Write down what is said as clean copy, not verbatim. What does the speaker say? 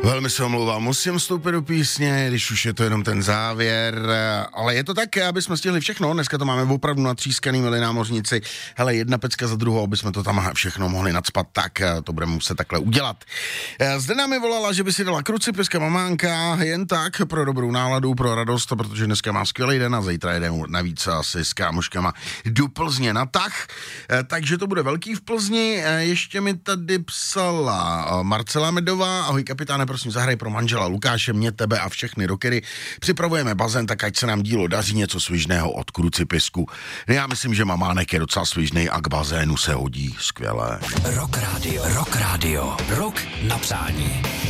Velmi se omlouvám, musím vstoupit do písně, když už je to jenom ten závěr, ale je to tak, aby jsme stihli všechno, dneska to máme opravdu natřískaný, milí námořníci, hele, jedna pecka za druhou, aby jsme to tam všechno mohli nacpat, tak to budeme muset takhle udělat. Zde nám mi volala, že by si dala krucipiska mamánka, jen tak, pro dobrou náladu, pro radost, protože dneska má skvělý den a zítra jde navíc asi s kámoškama do Plzně na tah, takže to bude velký v Plzni. Ještě mi tady psala Marcela Medová, ahoj kapitáne, prosím zahraj pro manžela Lukáše, mě, tebe a všechny rockery. Připravujeme bazén, tak ať se nám dílo daří, něco svižného od krucipisku. Já myslím, že mamánek je docela svižnej a k bazénu se hodí skvěle. Rock Radio, rock na přání.